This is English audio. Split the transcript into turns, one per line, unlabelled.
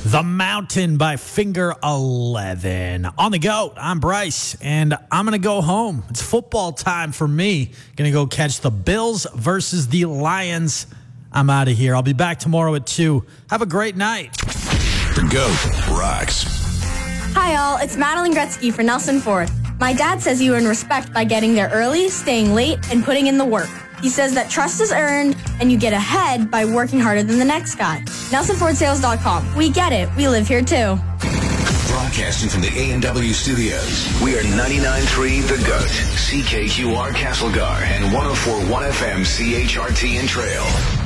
The Mountain by Finger 11. On the go, I'm Bryce, and I'm going to go home. It's football time for me. Going to go catch the Bills versus the Lions. I'm out of here. I'll be back tomorrow at 2. Have a great night.
The GOAT rocks.
Hi, all. It's Madeline Gretzky for Nelson Ford. My dad says you earn respect by getting there early, staying late, and putting in the work. He says that trust is earned, and you get ahead by working harder than the next guy. NelsonFordSales.com. We get it. We live here, too.
Broadcasting from the A&W studios, we are 99.3 The GOAT, CKQR Castlegar, and 104.1 FM CHRT in Trail.